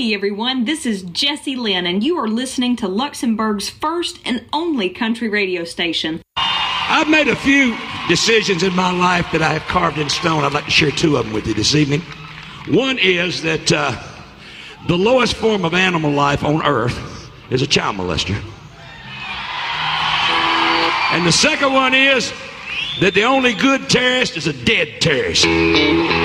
Hey everyone, this is Jessie Lynn, and you are listening to Luxembourg's first and only country radio station. I've made a few decisions in my life that I have carved in stone. I'd like to share two of them with you this evening. One is that the lowest form of animal life on earth is a child molester. And the second one is that the only good terrorist is a dead terrorist.